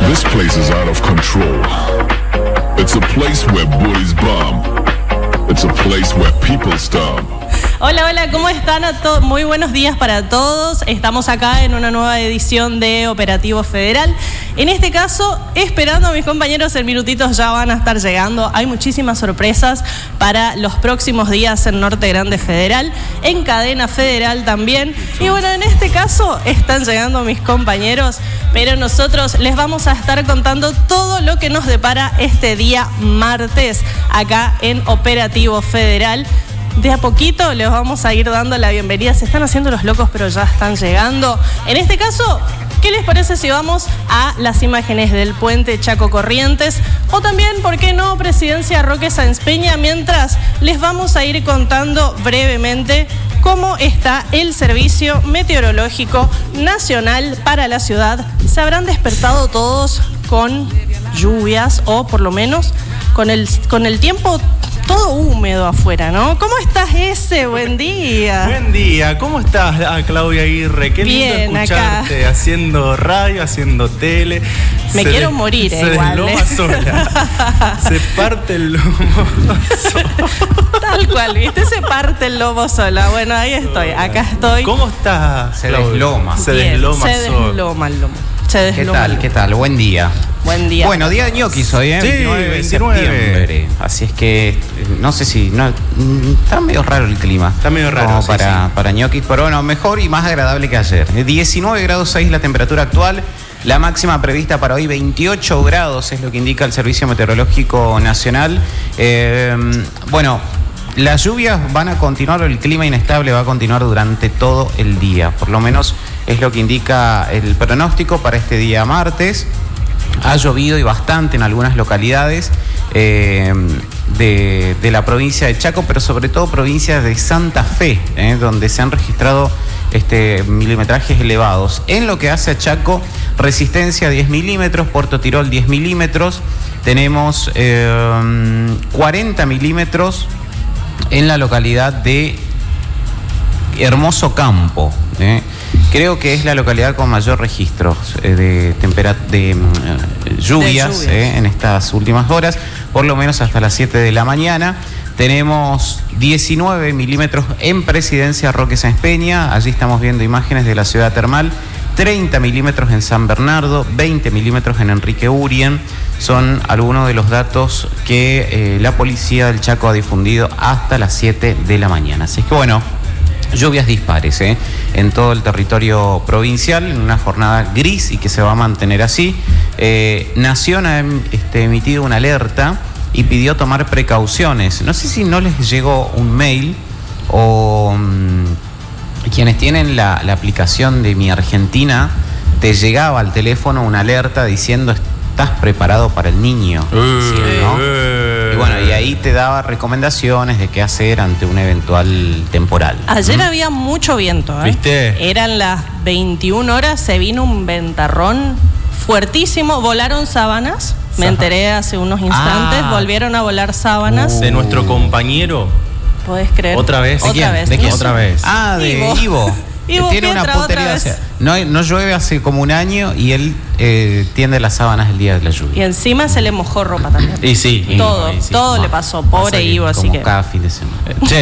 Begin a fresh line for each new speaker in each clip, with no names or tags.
This place is out of control. It's a place where bullies bomb. It's a place where people stomp.
Hola, hola, ¿cómo están? Muy buenos días para todos. Estamos acá en una nueva edición de Operativo Federal. En este caso, esperando a mis compañeros, en minutitos ya van a estar llegando. Hay muchísimas sorpresas para los próximos días en Norte Grande Federal, en Cadena Federal también. Y bueno, en este caso están llegando mis compañeros, pero nosotros les vamos a estar contando todo lo que nos depara este día martes acá en Operativo Federal. De a poquito les vamos a ir dando la bienvenida. Se están haciendo los locos, pero ya están llegando. En este caso, ¿qué les parece si vamos a las imágenes del puente Chaco Corrientes? O también, ¿por qué no, Presidencia Roque Sáenz Peña? Mientras les vamos a ir contando brevemente cómo está el Servicio Meteorológico Nacional para la ciudad. Se habrán despertado todos con lluvias o por lo menos con el tiempo todo húmedo afuera, ¿no? ¿Cómo estás, ese? Buen día.
Buen día. ¿Cómo estás, Claudia Aguirre? Qué
bien,
lindo escucharte
acá.
Haciendo radio, haciendo tele.
Me quiero morir,
se
igual.
Se desloma sola. Se parte el lomo sola.
Tal cual, ¿viste? Se parte el lomo sola. Bueno, ahí estoy, acá estoy.
¿Cómo estás?
Se desloma.
Se
Bien,
desloma
se
sola.
desloma el lomo. Se desloma el lomo.
¿Qué tal? Buen día.
Buen día.
Bueno, día de ñoquis hoy, ¿eh?
Sí,
29 de septiembre. Así es que, no sé si... está medio raro el clima.
Está medio raro,
como
sí,
para ñoquis, pero bueno, mejor y más agradable que ayer. 19 grados 6 la temperatura actual. La máxima prevista para hoy, 28 grados, es lo que indica el Servicio Meteorológico Nacional. Bueno, las lluvias van a continuar, el clima inestable va a continuar durante todo el día. Por lo menos es lo que indica el pronóstico para este día martes. Ha llovido y bastante en algunas localidades de la provincia de Chaco, pero sobre todo provincias de Santa Fe, donde se han registrado milimetrajes elevados. En lo que hace a Chaco, Resistencia 10 milímetros, Puerto Tirol 10 milímetros, tenemos 40 milímetros en la localidad de Hermoso Campo. Creo que es la localidad con mayor registro de lluvias en estas últimas horas, por lo menos hasta las 7 de la mañana. Tenemos 19 milímetros en Presidencia Roque Sáenz Peña, allí estamos viendo imágenes de la ciudad termal. 30 milímetros en San Bernardo, 20 milímetros en Enrique Urien. Son algunos de los datos que la policía del Chaco ha difundido hasta las 7 de la mañana. Así que bueno, lluvias dispares en todo el territorio provincial, en una jornada gris y que se va a mantener así. Nación ha emitido una alerta y pidió tomar precauciones. No sé si no les llegó un mail o quienes tienen la aplicación de Mi Argentina, te llegaba al teléfono una alerta diciendo estás preparado para el niño. ¿No? Y bueno, y ahí te daba recomendaciones de qué hacer ante un eventual temporal.
Ayer había mucho viento,
¿Viste?
Eran las 21 horas, se vino un ventarrón fuertísimo, volaron sábanas. Me enteré hace unos instantes, volvieron a volar sábanas.
De nuestro compañero.
¿Podés creer?
¿Otra vez?
Otra
¿De quién?
vez.
¿De quién?
Otra vez.
De Ivo.
Ivo
Tiene
Pietra,
una
otra
puntería.
vez.
O sea, no llueve hace como un año y él tiende las sábanas el día de la
Y
lluvia.
encima se le mojó ropa también.
Y sí.
Todo le pasó. Pobre Ivo, así
como
que...
cada fin de semana.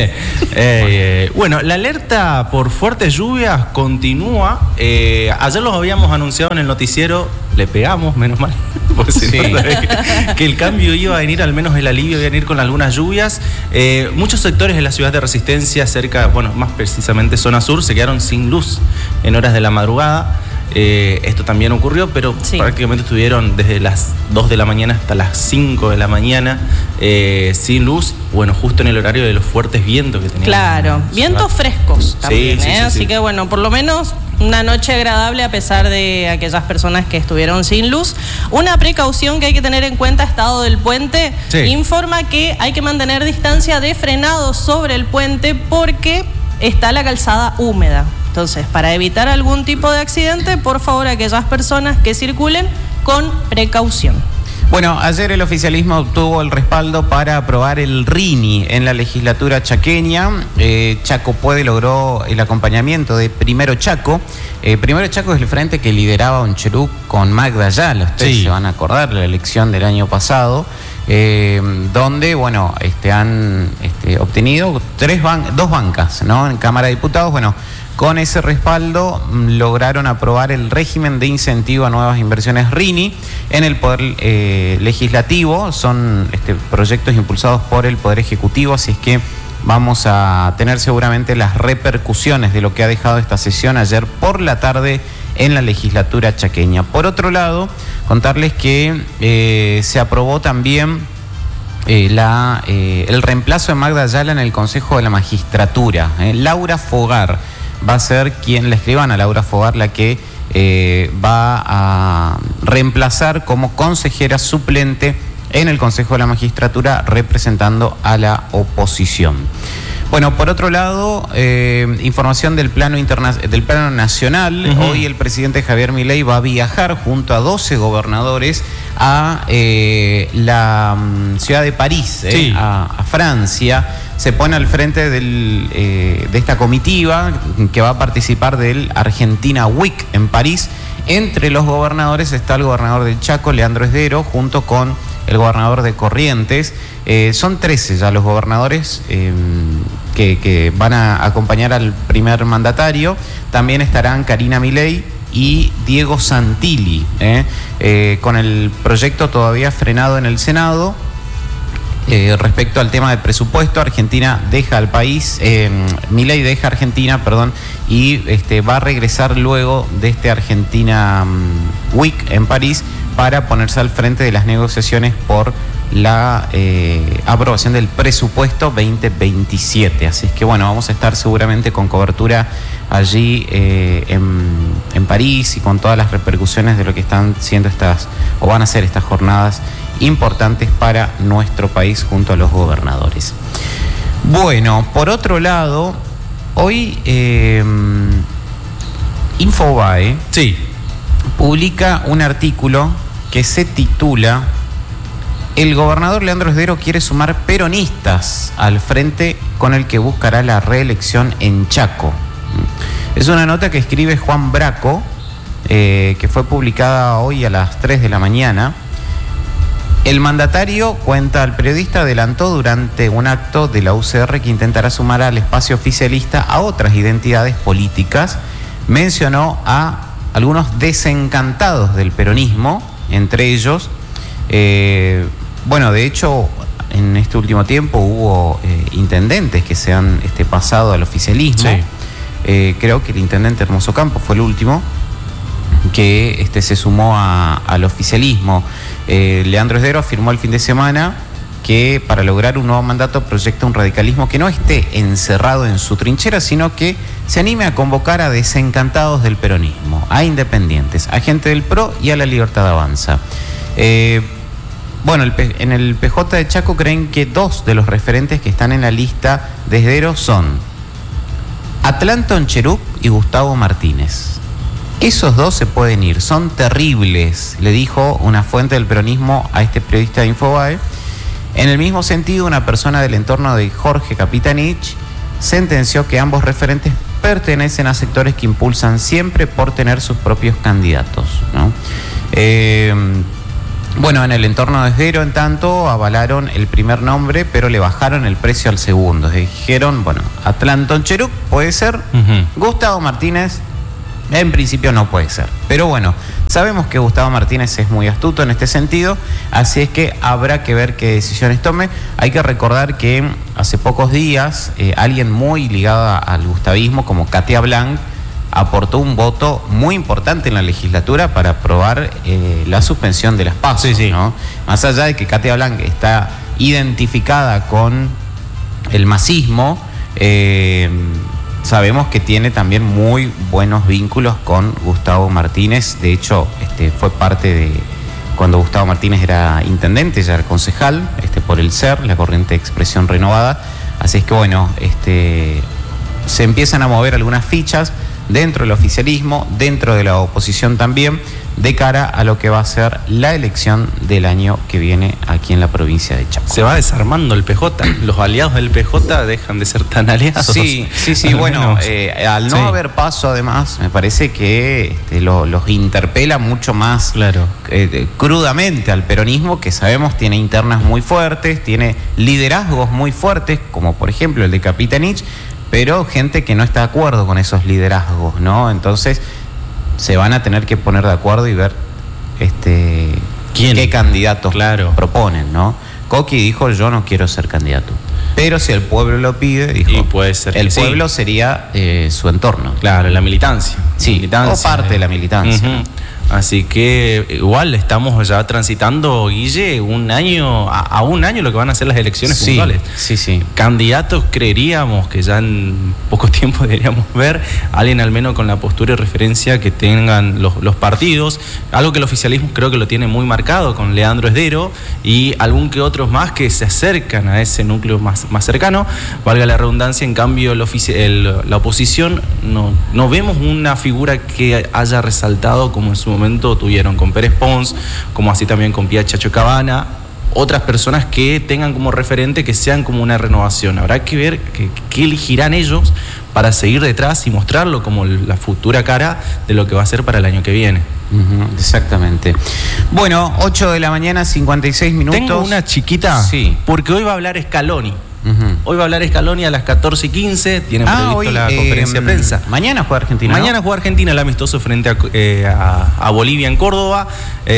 Bueno, la alerta por fuertes lluvias continúa. Ayer los habíamos anunciado en el noticiero, le pegamos, menos mal. Porque si no, que el cambio iba a venir, al menos el alivio iba a venir con algunas lluvias. Muchos sectores de la ciudad de Resistencia, cerca, bueno, más precisamente zona sur, se quedaron sin luz en horas de la madrugada. Esto también ocurrió, pero prácticamente estuvieron desde las 2 de la mañana hasta las 5 de la mañana sin luz, bueno, justo en el horario de los fuertes vientos que teníamos.
Claro, vientos frescos también,
sí,
así que bueno, por lo menos una noche agradable a pesar de aquellas personas que estuvieron sin luz. Una precaución que hay que tener en cuenta, Estado del Puente informa que hay que mantener distancia de frenado sobre el puente porque está la calzada húmeda. Entonces, para evitar algún tipo de accidente, por favor, aquellas personas que circulen con precaución.
Bueno, ayer el oficialismo obtuvo el respaldo para aprobar el RINI en la legislatura chaqueña. Chaco Puede logró el acompañamiento de Primero Chaco Primero Chaco es el frente que lideraba Oncheruk con Magda Ayala. Ustedes se van a acordar de la elección del año pasado, donde, bueno, han obtenido dos bancas, ¿no? En Cámara de Diputados. Bueno, con ese respaldo lograron aprobar el régimen de incentivo a nuevas inversiones RINI en el Poder Legislativo. Son proyectos impulsados por el Poder Ejecutivo, así es que vamos a tener seguramente las repercusiones de lo que ha dejado esta sesión ayer por la tarde en la legislatura chaqueña. Por otro lado, contarles que se aprobó también el reemplazo de Magda Ayala en el Consejo de la Magistratura. Laura Fogar va a ser la escribana Laura Fogar, la que va a reemplazar como consejera suplente en el Consejo de la Magistratura, representando a la oposición. Bueno, por otro lado, información del plano nacional. Hoy el presidente Javier Milei va a viajar junto a 12 gobernadores a la ciudad de París, a Francia. Se pone al frente de esta comitiva que va a participar del Argentina Week en París. Entre los gobernadores está el gobernador del Chaco, Leandro Esdero, junto con el gobernador de Corrientes. Son 13 ya los gobernadores que van a acompañar al primer mandatario. También estarán Karina Milei y Diego Santilli, con el proyecto todavía frenado en el Senado. Respecto al tema del presupuesto, Argentina deja al país, Milei deja Argentina, y va a regresar luego de este Argentina Week en París para ponerse al frente de las negociaciones por la aprobación del presupuesto 2027. Así es que bueno, vamos a estar seguramente con cobertura allí en París y con todas las repercusiones de lo que están siendo van a ser estas jornadas importantes para nuestro país junto a los gobernadores. Bueno, por otro lado, hoy Infobae publica un artículo que se titula "El gobernador Leandro Esdero quiere sumar peronistas al frente con el que buscará la reelección en Chaco". Es una nota que escribe Juan Braco, que fue publicada hoy a las 3 de la mañana. El mandatario, cuenta al periodista, adelantó durante un acto de la UCR que intentará sumar al espacio oficialista a otras identidades políticas. Mencionó a algunos desencantados del peronismo, entre ellos, de hecho, en este último tiempo hubo intendentes que se han pasado al oficialismo. Creo que el intendente Hermoso Campos fue el último que se sumó al oficialismo. Leandro Esdero afirmó el fin de semana que para lograr un nuevo mandato proyecta un radicalismo que no esté encerrado en su trinchera, sino que se anime a convocar a desencantados del peronismo, a independientes, a gente del PRO y a la Libertad Avanza. En el PJ de Chaco creen que dos de los referentes que están en la lista de Esdero son Atlanta Oncheruk y Gustavo Martínez. Esos dos se pueden ir, son terribles, le dijo una fuente del peronismo a este periodista de Infobae. En el mismo sentido, una persona del entorno de Jorge Capitanich sentenció que ambos referentes pertenecen a sectores que impulsan siempre por tener sus propios candidatos, ¿no? En el entorno de Esdero, en tanto, avalaron el primer nombre, pero le bajaron el precio al segundo. Dijeron, Atlanta Oncheruk puede ser, Gustavo Martínez en principio no puede ser. Pero sabemos que Gustavo Martínez es muy astuto en este sentido, así es que habrá que ver qué decisiones tome. Hay que recordar que hace pocos días alguien muy ligado al gustavismo, como Katia Blanc, aportó un voto muy importante en la legislatura para aprobar la suspensión de las PASO, ¿no? Más allá de que Katia Blanc está identificada con el masismo, sabemos que tiene también muy buenos vínculos con Gustavo Martínez. De hecho, fue parte de cuando Gustavo Martínez era intendente, ya era concejal, por el SER, la Corriente de Expresión Renovada. Así es que se empiezan a mover algunas fichas dentro del oficialismo, dentro de la oposición también, de cara a lo que va a ser la elección del año que viene aquí en la provincia de Chaco.
Se va desarmando el PJ. Los aliados del PJ dejan de ser tan aliados.
Sí, bueno, al no haber paso, además, me parece que los interpela mucho más crudamente al peronismo, que sabemos tiene internas muy fuertes, tiene liderazgos muy fuertes, como por ejemplo el de Capitanich, pero gente que no está de acuerdo con esos liderazgos, ¿no? Entonces se van a tener que poner de acuerdo y ver qué candidatos proponen, ¿no? Coqui dijo: yo no quiero ser candidato, pero si el pueblo lo pide, dijo,
y puede ser
el pueblo sería su entorno.
Claro, la militancia.
Sí, o parte de la militancia.
Así que igual estamos ya transitando, Guille, un año lo que van a ser las elecciones puntuales.
Sí.
Candidatos creeríamos que ya en poco tiempo deberíamos ver alguien al menos con la postura y referencia que tengan los partidos, algo que el oficialismo creo que lo tiene muy marcado con Leandro Esdero y algún que otros más que se acercan a ese núcleo más cercano, valga la redundancia. En cambio la oposición no vemos una figura que haya resaltado como en su momento tuvieron con Pérez Pons, como así también con Pia Chacho Cabana, otras personas que tengan como referente, que sean como una renovación. Habrá que ver qué elegirán ellos para seguir detrás y mostrarlo como la futura cara de lo que va a ser para el año que viene.
Exactamente. Bueno, 8 de la mañana, 56 minutos.
Tengo una chiquita, porque hoy va a hablar Scaloni. Hoy va a hablar Scaloni a las 14:15. Tienen previsto hoy, la conferencia de prensa.
Mañana juega Argentina.
Mañana juega Argentina, el amistoso frente a Bolivia en Córdoba.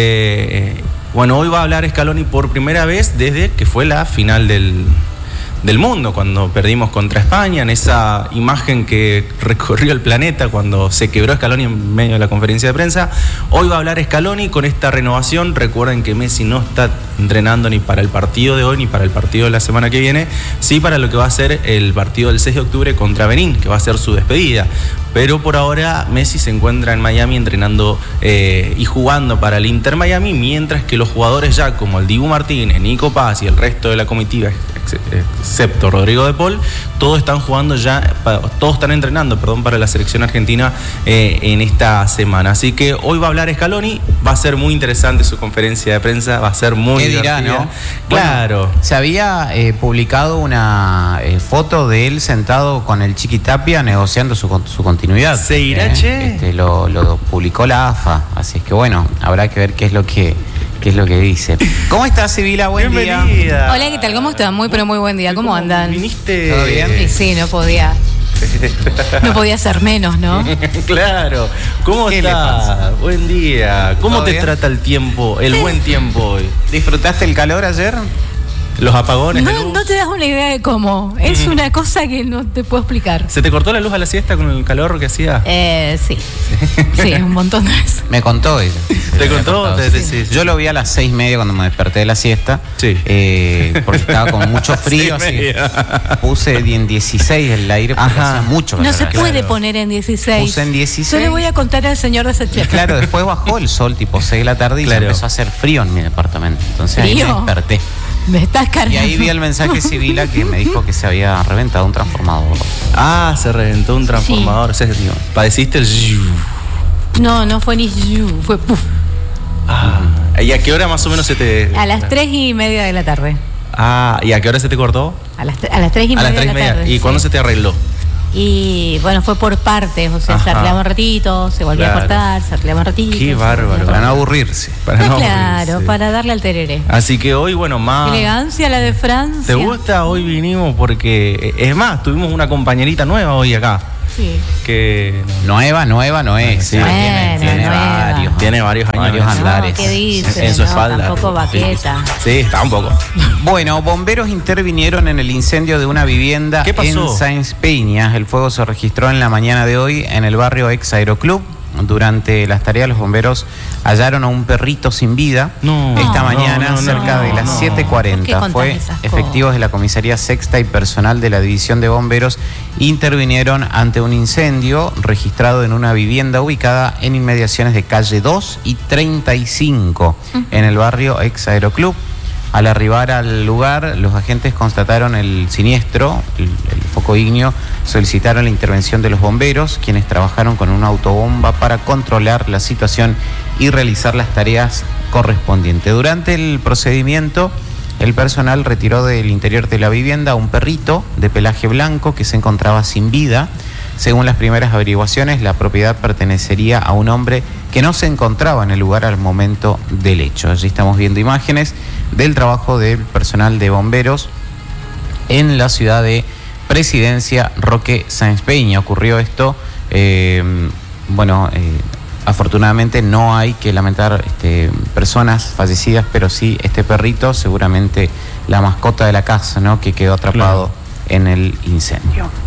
Bueno, hoy va a hablar Scaloni por primera vez desde que fue la final del mundo, cuando perdimos contra España, en esa imagen que recorrió el planeta cuando se quebró Scaloni en medio de la conferencia de prensa. Hoy va a hablar Scaloni con esta renovación. Recuerden que Messi no está entrenando ni para el partido de hoy ni para el partido de la semana que viene, sí para lo que va a ser el partido del 6 de octubre contra Benín, que va a ser su despedida. Pero por ahora Messi se encuentra en Miami entrenando y jugando para el Inter Miami, mientras que los jugadores ya como el Dibu Martínez, Nico Paz y el resto de la comitiva, excepto Rodrigo de Paul, todos están entrenando para la selección argentina en esta semana. Así que hoy va a hablar Scaloni, va a ser muy interesante su conferencia de prensa, va a ser muy divertida.
¿No?
Claro.
Bueno, se había publicado una foto de él sentado con el Chiqui Tapia negociando su continuidad.
¿Se irá, che?
Lo publicó la AFA, así es que bueno, habrá que ver qué es lo que dice. ¿Cómo estás, Sibila? Buen día.
Hola, ¿qué tal? ¿Cómo están? Muy buen día. ¿Cómo andan?
¿Viniste?
¿Todo bien?
Sí, no podía ser menos, ¿no?
Claro. ¿Cómo estás? Buen día. ¿Cómo te trata el tiempo, el buen tiempo hoy?
¿Disfrutaste el calor ayer?
Los apagones de luz.
No te das una idea de cómo. Es una cosa que no te puedo explicar.
¿Se te cortó la luz a la siesta con el calor que hacía?
Sí. Sí, un montón de veces.
Me contó ella.
¿Te contó? Sí.
Yo lo vi a las 6:30 cuando me desperté de la siesta.
Sí.
Porque estaba con mucho frío. Así puse en 16 el aire porque hacía mucho calor.
No se puede poner en 16.
Puse en 16.
Yo le voy a contar al señor de Secheta.
Claro, después bajó el sol tipo 6 de la tarde y ya empezó a hacer frío en mi departamento. Entonces ahí me desperté.
Me estás cargando.
Y ahí vi el mensaje de Sibila que me dijo que se había reventado un transformador.
Ah, se reventó un transformador. Sí. ¿Padeciste el...?
No fue ni... fue puf.
¿Y a qué hora más o menos se te...?
A las 3:30 de la tarde.
Ah, ¿y a qué hora se te cortó?
A las 3:30 de la tarde.
¿Y cuándo se te arregló?
Y bueno, fue por partes, o sea, se arreglaba un ratito, se volvía a cortar, se arreglaba un ratito.
Qué bárbaro.
Para no aburrirse.
Claro, para darle al tereré.
Así que hoy, bueno, más...
Elegancia la de Francia.
¿Te gusta? Hoy vinimos porque, es más, tuvimos una compañerita nueva hoy acá.
Sí.
Que...
Nueva no es.
Sí.
Tiene varios.
Tiene varios años.
Varios andares.
¿Qué dice?
En su espalda.
Tampoco baqueta.
Sí, está un poco.
Bueno, bomberos intervinieron en el incendio de una vivienda en Sáenz Peña. El fuego se registró en la mañana de hoy en el barrio Ex Aeroclub. Durante las tareas, los bomberos hallaron a un perrito sin vida. Esta mañana, cerca de las 7:40. Fue efectivos de la comisaría sexta y personal de la división de bomberos intervinieron ante un incendio registrado en una vivienda ubicada en inmediaciones de calle 2 y 35 en el barrio Ex Aeroclub. Al arribar al lugar, los agentes constataron el siniestro, el foco ígneo, solicitaron la intervención de los bomberos, quienes trabajaron con una autobomba para controlar la situación y realizar las tareas correspondientes. Durante el procedimiento, el personal retiró del interior de la vivienda un perrito de pelaje blanco que se encontraba sin vida. Según las primeras averiguaciones, la propiedad pertenecería a un hombre que no se encontraba en el lugar al momento del hecho. Allí estamos viendo imágenes del trabajo del personal de bomberos en la ciudad de Presidencia Roque Sáenz Peña. Ocurrió esto, afortunadamente no hay que lamentar personas fallecidas, pero sí este perrito, seguramente la mascota de la casa, ¿no?, que quedó atrapado en el incendio.